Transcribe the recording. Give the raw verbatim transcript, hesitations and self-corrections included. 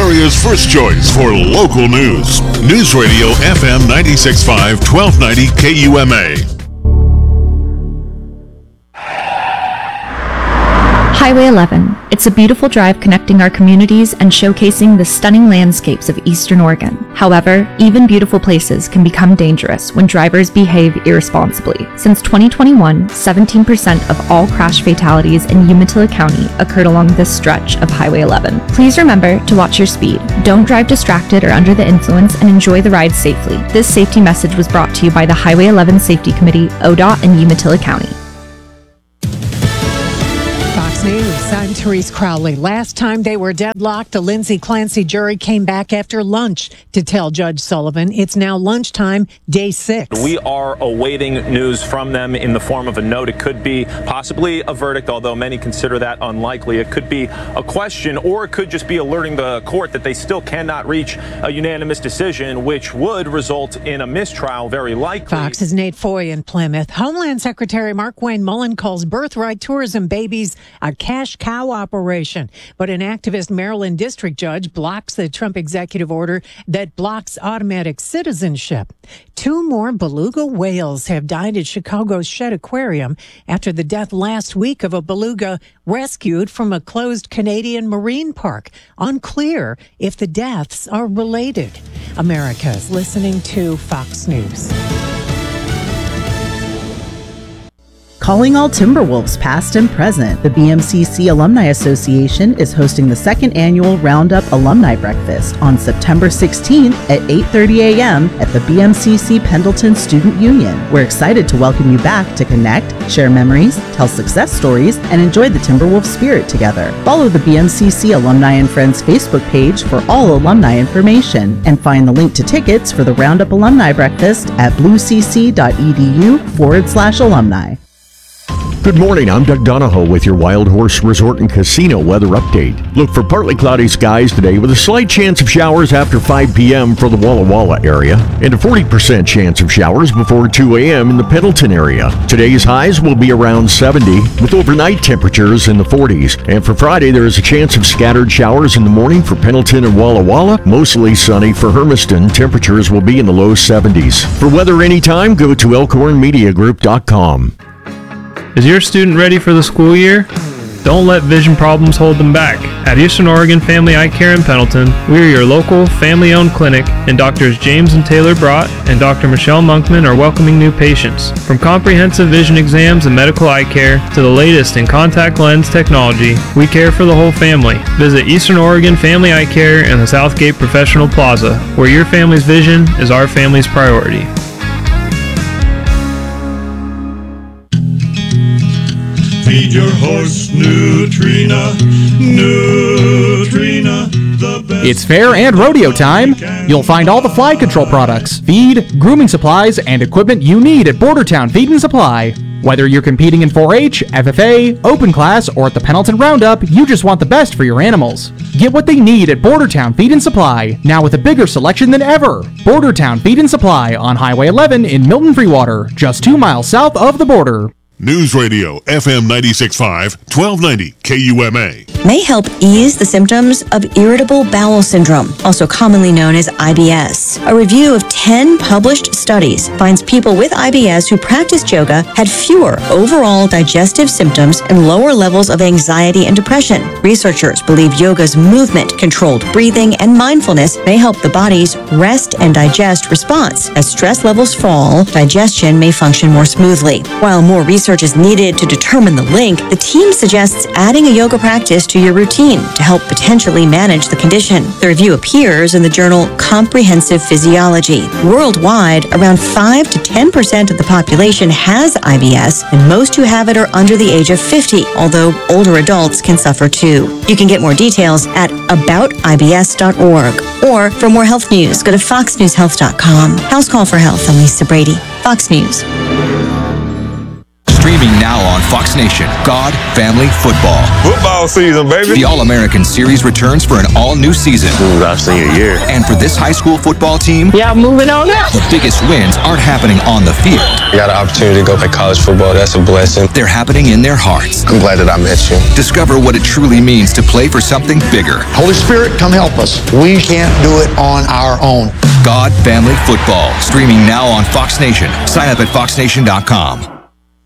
area's first choice for local news. News Radio F M ninety-six point five, twelve ninety K U M A. Highway eleven. It's a beautiful drive connecting our communities and showcasing the stunning landscapes of Eastern Oregon. However, even beautiful places can become dangerous when drivers behave irresponsibly. Since twenty twenty-one, seventeen percent of all crash fatalities in Umatilla County occurred along this stretch of Highway eleven. Please remember to watch your speed. Don't drive distracted or under the influence, and enjoy the ride safely. This safety message was brought to you by the Highway eleven Safety Committee, O D O T, and Umatilla County. Fox News, I'm Therese Crowley. Last time they were deadlocked, the Lindsay Clancy jury came back after lunch to tell Judge Sullivan it's now lunchtime, day six. We are awaiting news from them in the form of a note. It could be possibly a verdict, although many consider that unlikely. It could be a question, or it could just be alerting the court that they still cannot reach a unanimous decision, which would result in a mistrial, very likely. Fox's Nate Foy in Plymouth. Homeland Secretary Mark Wayne Mullen calls birthright tourism babies a cash cow operation. But an activist Maryland district judge blocks the Trump executive order that blocks automatic citizenship. Two more beluga whales have died at Chicago's Shedd Aquarium after the death last week of a beluga rescued from a closed Canadian marine park. Unclear if the deaths are related. America's listening to Fox News. Calling all Timberwolves past and present, the B M C C Alumni Association is hosting the second annual Roundup Alumni Breakfast on September sixteenth at eight thirty a.m. at the B M C C Pendleton Student Union. We're excited to welcome you back to connect, share memories, tell success stories, and enjoy the Timberwolves spirit together. Follow the B M C C Alumni and Friends Facebook page for all alumni information, and find the link to tickets for the Roundup Alumni Breakfast at bluecc.edu forward slash alumni. Good morning, I'm Doug Donahoe with your Wild Horse Resort and Casino weather update. Look for partly cloudy skies today with a slight chance of showers after five p.m. for the Walla Walla area and a forty percent chance of showers before two a.m. in the Pendleton area. Today's highs will be around seventy with overnight temperatures in the forties. And for Friday, there is a chance of scattered showers in the morning for Pendleton and Walla Walla. Mostly sunny for Hermiston. Temperatures will be in the low seventies. For weather anytime, go to elkhorn media group dot com. Is your student ready for the school year? Don't let vision problems hold them back. At Eastern Oregon Family Eye Care in Pendleton, we are your local family-owned clinic, and Doctors James and Taylor Brott and Doctor Michelle Monkman are welcoming new patients. From comprehensive vision exams and medical eye care to the latest in contact lens technology, we care for the whole family. Visit Eastern Oregon Family Eye Care in the Southgate Professional Plaza, where your family's vision is our family's priority. Feed your horse Nutrina, Nutrina, the best. It's fair and rodeo time. You'll find all the fly control products, feed, grooming supplies, and equipment you need at Bordertown Feed and Supply. Whether you're competing in four H, F F A, Open Class, or at the Pendleton Roundup, you just want the best for your animals. Get what they need at Bordertown Feed and Supply, now with a bigger selection than ever. Bordertown Feed and Supply on Highway eleven in Milton Freewater, just two miles south of the border. News Radio F M ninety-six point five, twelve ninety K U M A. May help ease the symptoms of irritable bowel syndrome, also commonly known as I B S. A review of ten published studies finds people with I B S who practiced yoga had fewer overall digestive symptoms and lower levels of anxiety and depression. Researchers believe yoga's movement, controlled breathing, and mindfulness may help the body's rest and digest response. As stress levels fall, digestion may function more smoothly. While more research is needed to determine the link, the team suggests adding a yoga practice to your routine to help potentially manage the condition. The review appears in the journal Comprehensive Physiology. Worldwide, around five to ten percent of the population has I B S, and most who have it are under the age of fifty, although older adults can suffer too. You can get more details at about I B S dot org. Or for more health news, go to fox news health dot com. House Call for Health, I'm Lisa Brady. Fox News. Stream Streaming now on Fox Nation. God, Family, Football. Football season, baby. The All-American Series returns for an all-new season. Ooh, I've seen your year. And for this high school football team, yeah, moving on up. The biggest wins aren't happening on the field. I got an opportunity to go play college football. That's a blessing. They're happening in their hearts. I'm glad that I met you. Discover what it truly means to play for something bigger. Holy Spirit, come help us. We can't do it on our own. God, Family, Football. Streaming now on Fox Nation. Sign up at fox nation dot com.